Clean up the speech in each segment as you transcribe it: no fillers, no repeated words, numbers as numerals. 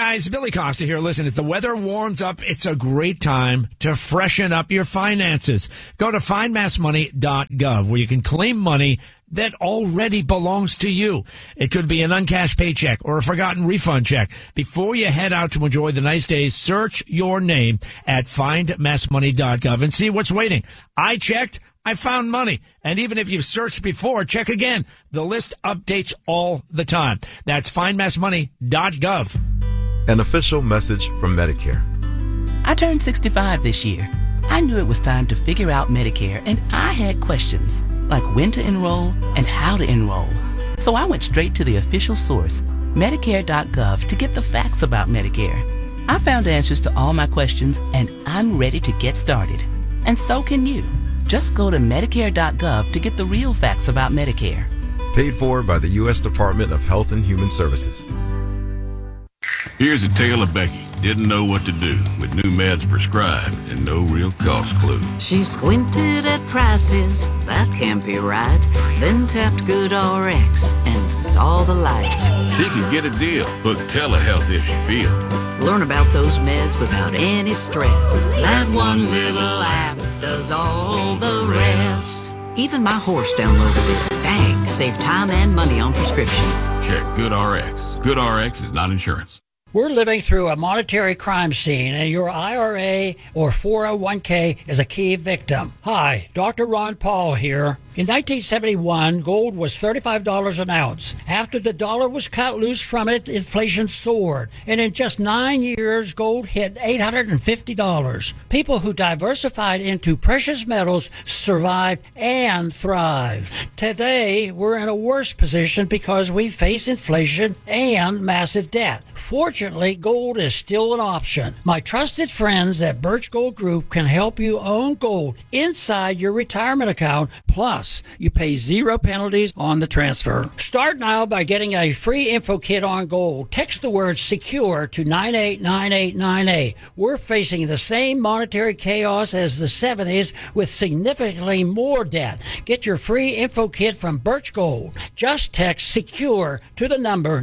guys, Billy Costa here. Listen, as the weather warms up, it's a great time to freshen up your finances. Go to findmassmoney.gov where you can claim money that already belongs to you. It could be an uncashed paycheck or a forgotten refund check. Before you head out to enjoy the nice days, search your name at findmassmoney.gov and see what's waiting. I checked. I found money. And even if you've searched before, check again. The list updates all the time. That's findmassmoney.gov. An official message from Medicare. I turned 65 this year. I knew it was time to figure out Medicare, and I had questions, like when to enroll and how to enroll. So I went straight to the official source, Medicare.gov, to get the facts about Medicare. I found answers to all my questions, and I'm ready to get started. And so can you. Just go to Medicare.gov to get the real facts about Medicare. Paid for by the U.S. Department of Health and Human Services. Here's a tale of Becky. Didn't know what to do with new meds prescribed and no real cost clue. She squinted at prices, that can't be right. Then tapped GoodRx and saw the light. She could get a deal. Book telehealth if she feel. Learn about those meds without any stress. That one little app does all the rest. Even my horse downloaded it. Bang! Save time and money on prescriptions. Check GoodRx. GoodRx is not insurance. We're living through a monetary crime scene, and your IRA or 401k is a key victim. Hi, Dr. Ron Paul here. In 1971, gold was $35 an ounce. After the dollar was cut loose from it, inflation soared. And in just 9 years, gold hit $850. People who diversified into precious metals survive and thrive. Today, we're in a worse position because we face inflation and massive debt. Fortunately, gold is still an option. My trusted friends at Birch Gold Group can help you own gold inside your retirement account. Plus, you pay 0 penalties on the transfer. Start now by getting a free info kit on gold. Text the word SECURE to 989898. We're facing the same monetary chaos as the 70s with significantly more debt. Get your free info kit from Birch Gold. Just text SECURE to the number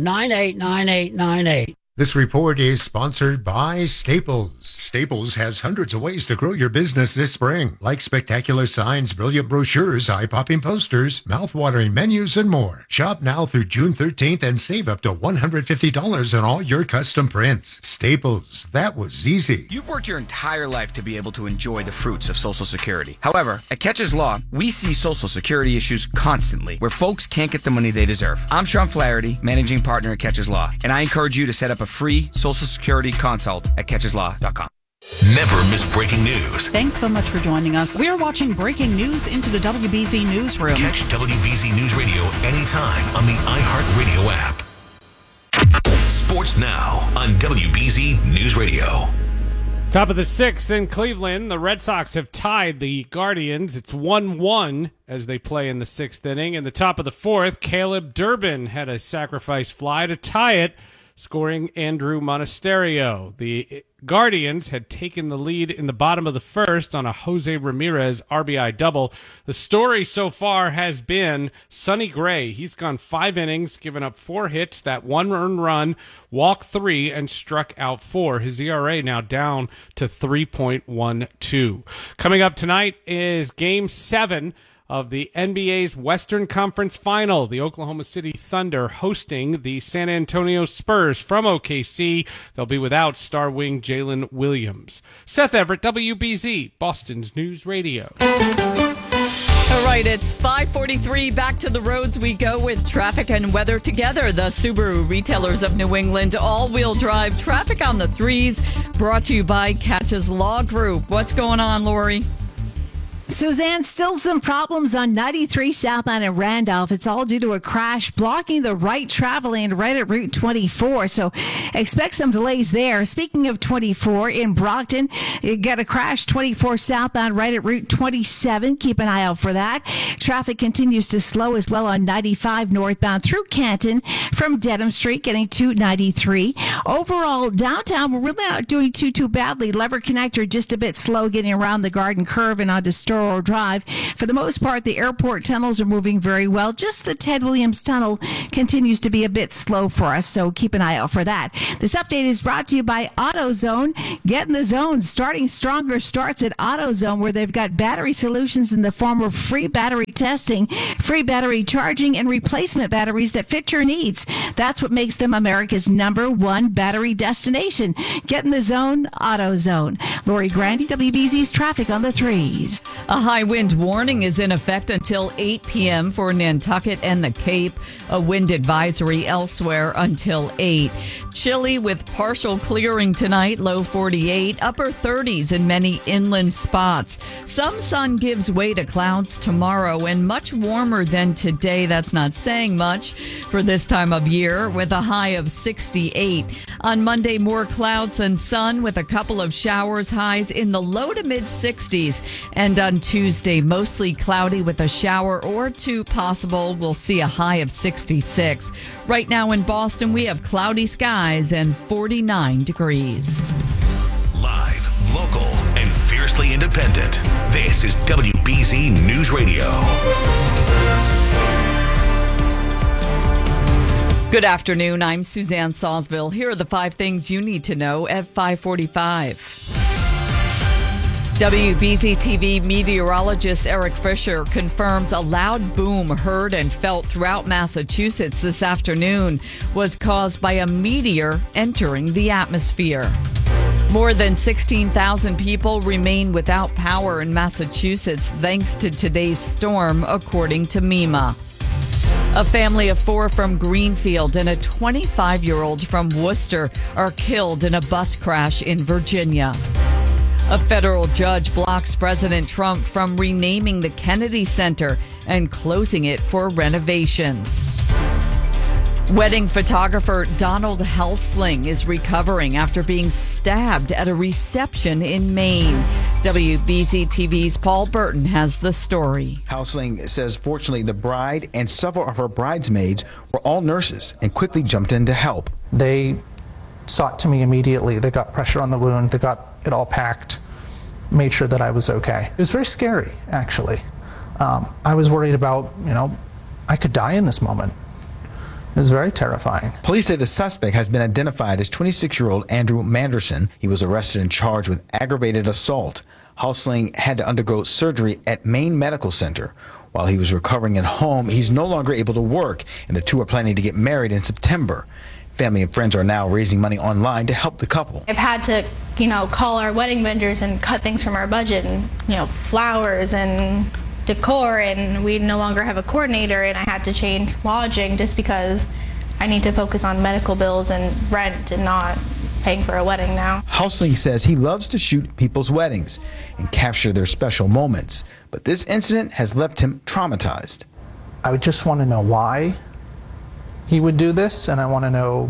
989898. This report is sponsored by Staples. Staples has hundreds of ways to grow your business this spring, like spectacular signs, brilliant brochures, eye-popping posters, mouth-watering menus, and more. Shop now through June 13th and save up to $150 on all your custom prints. Staples, that was easy. You've worked your entire life to be able to enjoy the fruits of Social Security. However, at Catches Law, we see Social Security issues constantly, where folks can't get the money they deserve. I'm Sean Flaherty, managing partner at Catches Law, and I encourage you to set up a free Social Security consult at catcheslaw.com. Never miss breaking news. Thanks so much for joining us. We're watching breaking news into the WBZ Newsroom. Catch WBZ News Radio anytime on the iHeartRadio app. Sports Now on WBZ News Radio. Top of the 6th in Cleveland, the Red Sox have tied the Guardians. It's 1-1 as they play in the 6th inning. In the top of the 4th, Caleb Durbin had a sacrifice fly to tie it, scoring Andrew Monasterio. The Guardians had taken the lead in the bottom of the 1st on a Jose Ramirez RBI double. The story so far has been Sonny Gray. He's gone 5 innings, given up 4 hits, that 1 earned run, walked 3, and struck out 4. His ERA now down to 3.12. Coming up tonight is Game 7 of the NBA's Western Conference Final. The Oklahoma City Thunder hosting the San Antonio Spurs from OKC. They'll be without star wing Jalen Williams. Seth Everett, WBZ, Boston's News Radio. All right, it's 5:43. Back to the roads we go with traffic and weather together. The Subaru retailers of New England, all-wheel drive traffic on the 3s, brought to you by Catches Law Group. What's going on, Lori? Suzanne, still some problems on 93 southbound in Randolph. It's all due to a crash blocking the right travel lane right at Route 24. So expect some delays there. Speaking of 24, in Brockton, you got a crash 24 southbound right at Route 27. Keep an eye out for that. Traffic continues to slow as well on 95 northbound through Canton from Dedham Street, getting to 93. Overall, downtown, we're really not doing too badly. Lever Connector just a bit slow getting around the Garden Curve and onto Storm Truro Drive. For the most part, the airport tunnels are moving very well. Just the Ted Williams Tunnel continues to be a bit slow for us, so keep an eye out for that. This update is brought to you by AutoZone. Get in the zone. Starting stronger starts at AutoZone, where they've got battery solutions in the form of free battery testing, free battery charging, and replacement batteries that fit your needs. That's what makes them America's #1 battery destination. Get in the zone, AutoZone. Lori Grandy, WBZ's traffic on the 3s. A high wind warning is in effect until 8 p.m. for Nantucket and the Cape. A wind advisory elsewhere until 8. Chilly with partial clearing tonight, low 48, upper 30s in many inland spots. Some sun gives way to clouds tomorrow and much warmer than today. That's not saying much for this time of year, with a high of 68. On Monday, more clouds than sun with a couple of showers, highs in the low to mid 60s. And on Tuesday, mostly cloudy with a shower or two possible. We'll see a high of 66. Right now in Boston, we have cloudy skies and 49 degrees. Live, local, and fiercely independent. This is WBZ News Radio. Good afternoon. I'm Suzanne Sawsville. Here are the 5 things you need to know at 5:45. WBZ TV meteorologist Eric Fisher confirms a loud boom heard and felt throughout Massachusetts this afternoon was caused by a meteor entering the atmosphere. More than 16,000 people remain without power in Massachusetts thanks to today's storm, according to MEMA. A family of 4 from Greenfield and a 25-year-old from Worcester are killed in a bus crash in Virginia. A federal judge blocks President Trump from renaming the Kennedy Center and closing it for renovations. Wedding photographer Donald Helsling is recovering after being stabbed at a reception in Maine. WBZ TV's Paul Burton has the story. Helsling says fortunately the bride and several of her bridesmaids were all nurses and quickly jumped in to help. They sought to me immediately. They got pressure on the wound. They got it all packed, made sure that I was okay. It was very scary, actually. I was worried about, I could die in this moment. It was very terrifying. Police say the suspect has been identified as 26-year-old Andrew Manderson. He was arrested and charged with aggravated assault. Helsling had to undergo surgery at Maine Medical Center. While he was recovering at home, he's no longer able to work, and the two are planning to get married in September. Family and friends are now raising money online to help the couple. I've had to, call our wedding vendors and cut things from our budget and, flowers and decor, and we no longer have a coordinator, and I had to change lodging just because I need to focus on medical bills and rent and not paying for a wedding now. Helsling says he loves to shoot people's weddings and capture their special moments, but this incident has left him traumatized. I would just want to know why he would do this, and I want to know,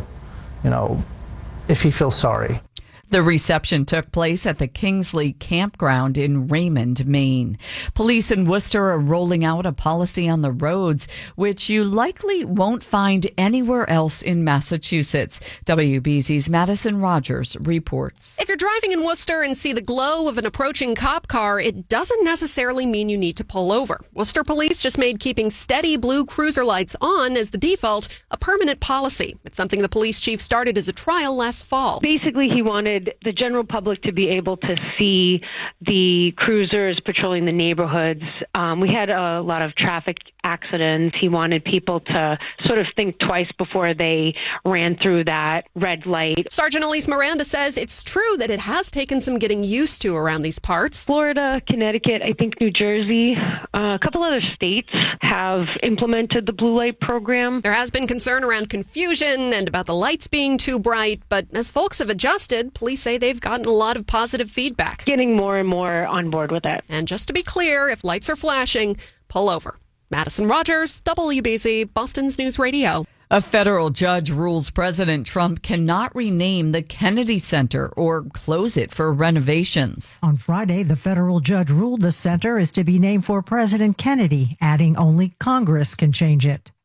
if he feels sorry. The reception took place at the Kingsley Campground in Raymond, Maine. Police in Worcester are rolling out a policy on the roads, which you likely won't find anywhere else in Massachusetts. WBZ's Madison Rogers reports. If you're driving in Worcester and see the glow of an approaching cop car, it doesn't necessarily mean you need to pull over. Worcester police just made keeping steady blue cruiser lights on as the default a permanent policy. It's something the police chief started as a trial last fall. Basically, he wanted the general public to be able to see the cruisers patrolling the neighborhoods. We had a lot of traffic accidents. He wanted people to sort of think twice before they ran through that red light. Sergeant Elise Miranda says it's true that it has taken some getting used to around these parts. Florida, Connecticut, I think New Jersey, a couple other states have implemented the blue light program. There has been concern around confusion and about the lights being too bright, but as folks have adjusted, police say they've gotten a lot of positive feedback. Getting more and more on board with it. And just to be clear, if lights are flashing, pull over. Madison Rogers, WBZ, Boston's News Radio. A federal judge rules President Trump cannot rename the Kennedy Center or close it for renovations. On Friday, the federal judge ruled the center is to be named for President Kennedy, adding only Congress can change it.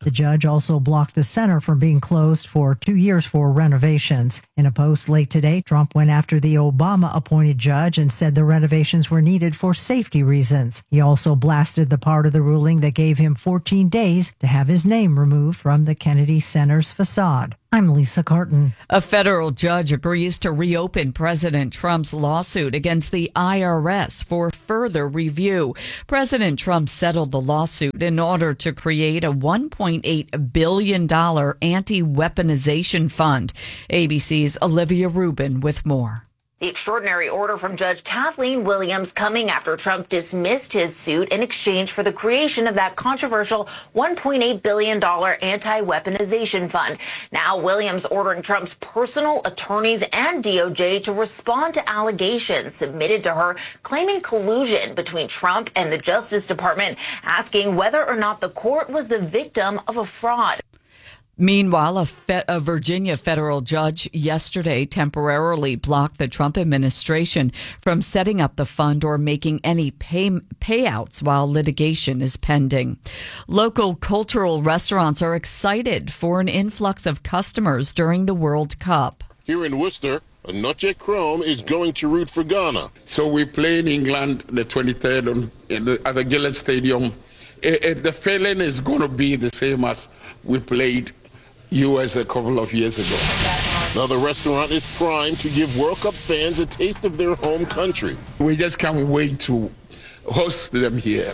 The judge also blocked the center from being closed for 2 years for renovations. In a post late today, Trump went after the Obama-appointed judge and said the renovations were needed for safety reasons. He also blasted the part of the ruling that gave him 14 days to have his name removed from the Kennedy Center's facade. I'm Lisa Carton. A federal judge agrees to reopen President Trump's lawsuit against the IRS for further review. President Trump settled the lawsuit in order to create a $1.8 billion anti-weaponization fund. ABC's Olivia Rubin with more. The extraordinary order from Judge Kathleen Williams coming after Trump dismissed his suit in exchange for the creation of that controversial $1.8 billion anti-weaponization fund. Now Williams ordering Trump's personal attorneys and DOJ to respond to allegations submitted to her claiming collusion between Trump and the Justice Department, asking whether or not the court was the victim of a fraud. Meanwhile, a Virginia federal judge yesterday temporarily blocked the Trump administration from setting up the fund or making any payouts while litigation is pending. Local cultural restaurants are excited for an influx of customers during the World Cup. Here in Worcester, Anoche Chrome is going to root for Ghana. So we play in England the 23rd at the Gillette Stadium. The feeling is going to be the same as we played U.S. a couple of years ago. Now the restaurant is primed to give World Cup fans a taste of their home country. We just can't wait to host them here.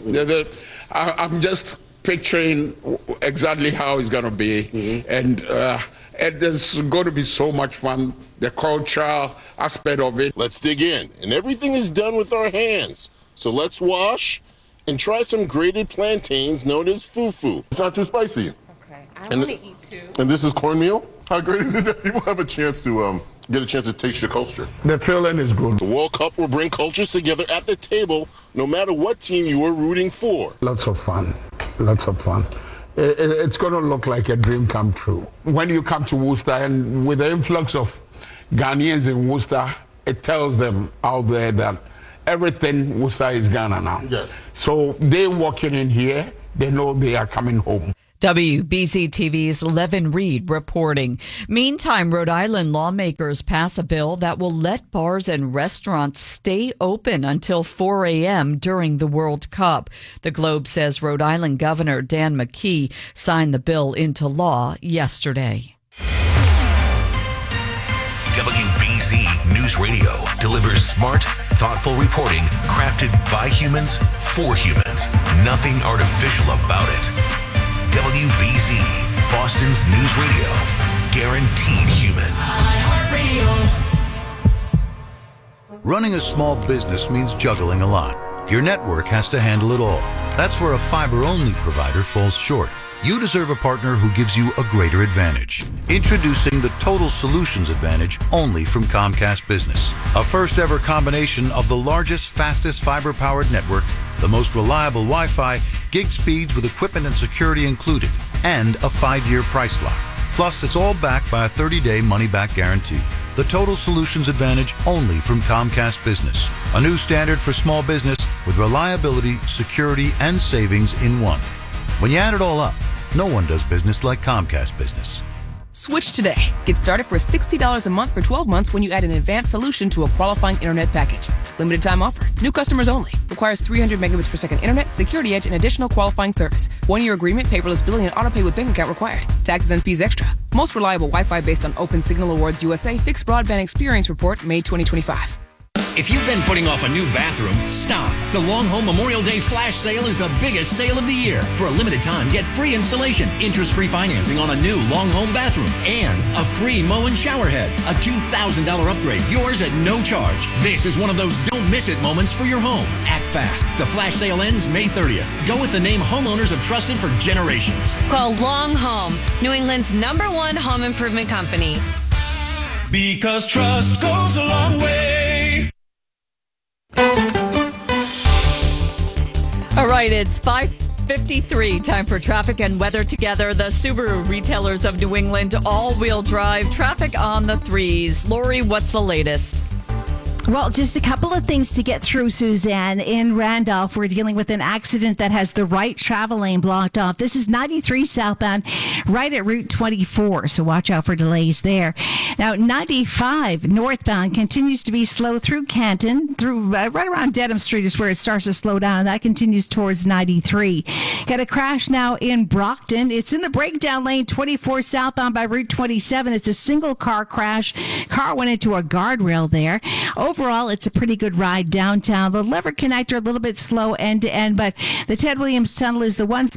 I'm just picturing exactly how it's going to be. And there's going to be so much fun, the cultural aspect of it. Let's dig in. And everything is done with our hands. So let's wash and try some grated plantains known as fufu. It's not too spicy. I want to eat too. And this is cornmeal? How great is it that people have a chance to get a chance to taste your culture? The feeling is good. The World Cup will bring cultures together at the table, no matter what team you are rooting for. Lots of fun. Lots of fun. It's going to look like a dream come true. When you come to Worcester, and with the influx of Ghanaians in Worcester, it tells them out there that everything Worcester is Ghana now. Yes. So they walking in here, they know they are coming home. WBZ TV's Levin Reed reporting. Meantime, Rhode Island lawmakers pass a bill that will let bars and restaurants stay open until 4 a.m. during the World Cup. The Globe says Rhode Island Governor Dan McKee signed the bill into law yesterday. WBZ News Radio delivers smart, thoughtful reporting crafted by humans for humans. Nothing artificial about it. WBZ, Boston's news radio, guaranteed human. Running a small business means juggling a lot. Your network has to handle it all. That's where a fiber-only provider falls short. You deserve a partner who gives you a greater advantage. Introducing the Total Solutions Advantage only from Comcast Business. A first-ever combination of the largest, fastest fiber-powered network, the most reliable Wi-Fi, gig speeds with equipment and security included, and a 5-year price lock. Plus, it's all backed by a 30-day money-back guarantee. The Total Solutions Advantage only from Comcast Business. A new standard for small business with reliability, security, and savings in one. When you add it all up, no one does business like Comcast Business. Switch today. Get started for $60 a month for 12 months when you add an advanced solution to a qualifying internet package. Limited time offer. New customers only. Requires 300 megabits per second internet, security edge, and additional qualifying service. 1-year agreement, paperless billing, and autopay with bank account required. Taxes and fees extra. Most reliable Wi-Fi based on Open Signal Awards USA Fixed Broadband Experience Report, May 2025. If you've been putting off a new bathroom, stop. The Long Home Memorial Day Flash Sale is the biggest sale of the year. For a limited time, get free installation, interest-free financing on a new Long Home bathroom, and a free Moen shower head. A $2,000 upgrade, yours at no charge. This is one of those don't miss it moments for your home. Act fast. The Flash Sale ends May 30th. Go with the name homeowners have trusted for generations. Call Long Home, New England's #1 home improvement company. Because trust goes a long way. All right, it's 5:53. Time for traffic and weather together. The Subaru retailers of New England all-wheel drive traffic on the 3s. Lori, what's the latest? Well, just a couple of things to get through, Suzanne. In Randolph, we're dealing with an accident that has the right travel lane blocked off. This is 93 southbound, right at Route 24, so watch out for delays there. Now, 95 northbound continues to be slow through Canton, through right around Dedham Street is where it starts to slow down, and that continues towards 93. Got a crash now in Brockton. It's in the breakdown lane, 24 southbound by Route 27. It's a single car crash. Car went into a guardrail there. Overall, it's a pretty good ride downtown. The lever connector a little bit slow end to end, but the Ted Williams Tunnel is the one